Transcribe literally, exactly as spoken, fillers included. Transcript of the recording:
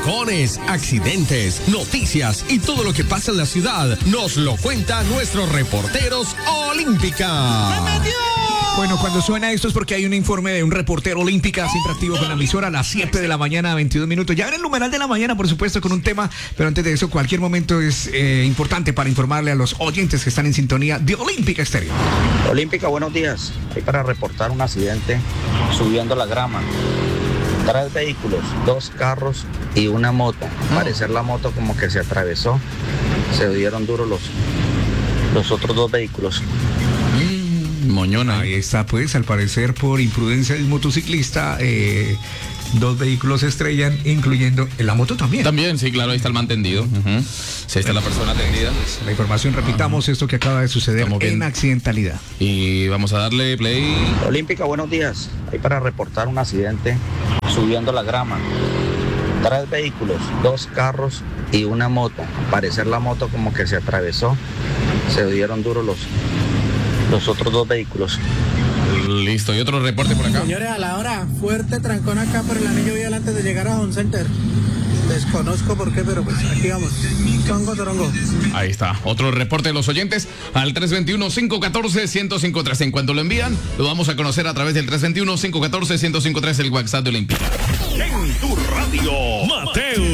trancones, accidentes, noticias y todo lo que pasa en la ciudad nos lo cuentan nuestros reporteros Olímpica. Bueno, cuando suena esto es porque hay un informe de un reportero Olímpica, siempre activo con la emisora a las siete de la mañana, veintidós minutos. Ya en el numeral de la mañana, por supuesto, con un tema, pero antes de eso, cualquier momento es eh, importante para informarle a los oyentes que están en sintonía de Olímpica Estéreo. Olímpica, buenos días. Hay para reportar un accidente subiendo la grama. Tres vehículos, dos carros y una moto. Al parecer la moto como que se atravesó. Se dieron duros los, los otros dos vehículos. Moñona. Ahí está, pues, al parecer por imprudencia del motociclista, eh, dos vehículos se estrellan, incluyendo la moto también. También, sí, claro, ahí está el man tendido. Uh-huh. Sí, ahí está la persona tendida. La información, repitamos, uh-huh. esto que acaba de suceder en accidentalidad. Y vamos a darle play. Olímpica, buenos días. Hay para reportar un accidente subiendo la grama. Tres vehículos, dos carros y una moto. Al parecer la moto como que se atravesó. Se dieron duros los... los otros dos vehículos. Listo, y otro reporte por acá. Señores, a la hora, fuerte trancón acá por el anillo vial antes de llegar a Home Center. Desconozco por qué, pero pues aquí vamos. Tongo, torongo. Ahí está, otro reporte de los oyentes al tres dos uno, cinco uno cuatro, uno cero cinco tres. En cuanto lo envían, lo vamos a conocer a través del tres dos uno, cinco uno cuatro, uno cero cinco tres, el WhatsApp de Olímpica. En tu radio, Mateo.